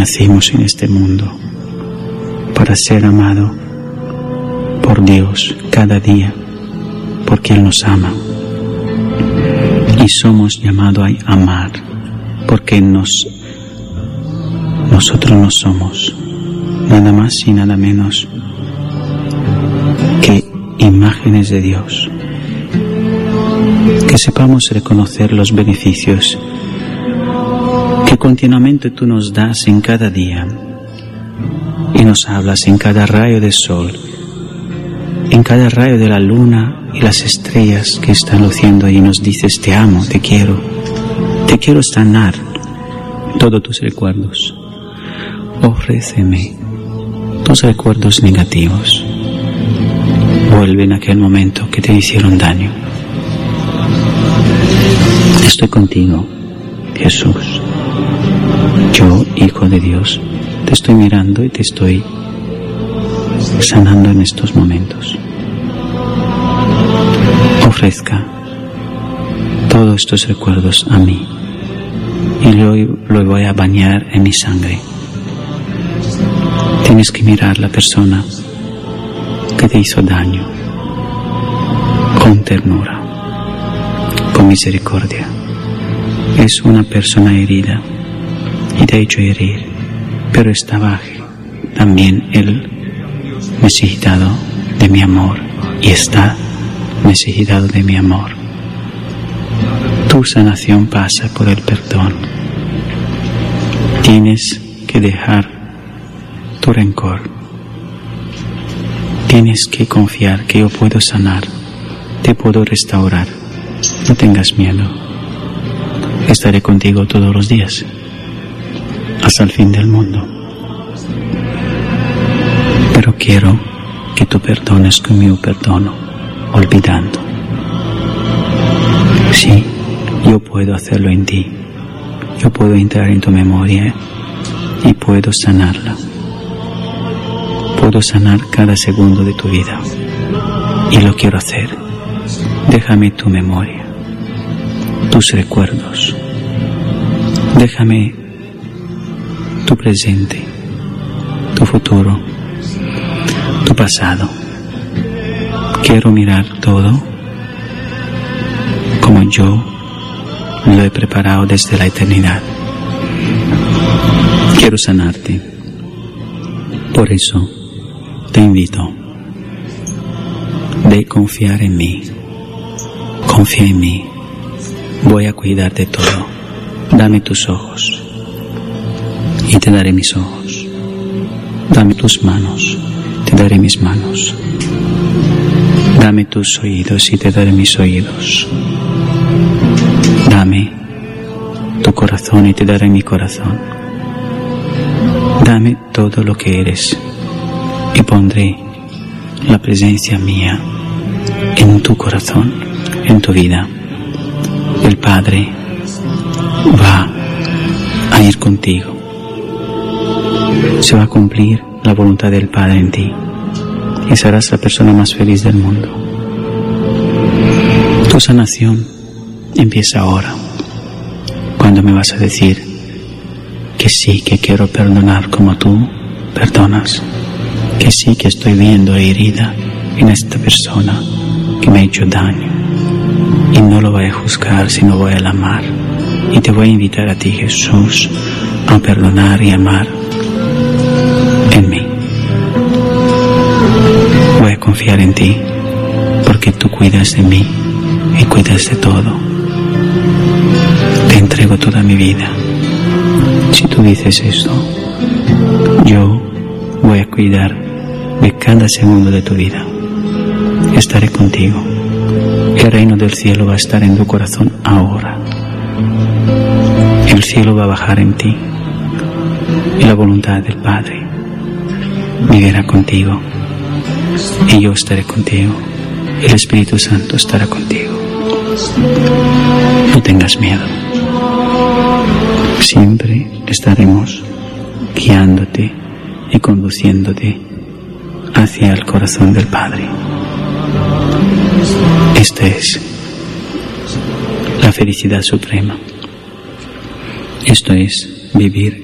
nacimos en este mundo para ser amado por Dios cada día, porque Él nos ama. Y somos llamados a amar, porque nosotros no somos nada más y nada menos que imágenes de Dios. Que sepamos reconocer los beneficios que continuamente tú nos das en cada día y nos hablas en cada rayo del sol, en cada rayo de la luna y las estrellas que están luciendo, y nos dices: te amo, te quiero sanar todos tus recuerdos. Ofréceme tus recuerdos negativos. Vuelve en aquel momento que te hicieron daño. Estoy contigo, Jesús. Yo, Hijo de Dios, te estoy mirando y te estoy sanando en estos momentos. Ofrezca todos estos recuerdos a mí y lo voy a bañar en mi sangre. Tienes que mirar la persona que te hizo daño con ternura, con misericordia. Es una persona herida y te ha hecho herir, pero estaba también él necesitado de mi amor y está necesitado de mi amor. Tu sanación pasa por el perdón. Tienes que dejar tu rencor. Tienes que confiar que yo puedo sanar, te puedo restaurar. No tengas miedo. Estaré contigo todos los días, hasta el fin del mundo. Pero quiero que tú perdones como yo perdono, olvidando. Sí, yo puedo hacerlo en ti. Yo puedo entrar en tu memoria y puedo sanarla. Puedo sanar cada segundo de tu vida. Y lo quiero hacer. Déjame tu memoria, tus recuerdos. Déjame tu presente, tu futuro, tu pasado. Quiero mirar todo como yo lo he preparado desde la eternidad. Quiero sanarte. Por eso te invito de confiar en mí. Confía en mí. Voy a cuidar de todo. Dame tus ojos y te daré mis ojos. Dame tus manos, te daré mis manos. Dame tus oídos y te daré mis oídos. Dame tu corazón y te daré mi corazón. Dame todo lo que eres y pondré la presencia mía en tu corazón, en tu vida. El Padre va a ir contigo. Se va a cumplir la voluntad del Padre en ti y serás la persona más feliz del mundo. Tu sanación empieza ahora, cuando me vas a decir que sí, que quiero perdonar como tú perdonas, que sí, que estoy viendo herida en esta persona que me ha hecho daño y no lo voy a juzgar, sino voy a amar. Y te voy a invitar a ti, Jesús, a perdonar y amar en mí. Voy a confiar en ti, porque tú cuidas de mí y cuidas de todo. Te entrego toda mi vida. Si tú dices esto, yo voy a cuidar de cada segundo de tu vida. Estaré contigo. El reino del cielo va a estar en tu corazón ahora. El cielo va a bajar en ti y la voluntad del Padre vivirá contigo y yo estaré contigo. El Espíritu Santo estará contigo. No tengas miedo. Siempre estaremos guiándote y conduciéndote hacia el corazón del Padre. Esta es la felicidad suprema. Esto es vivir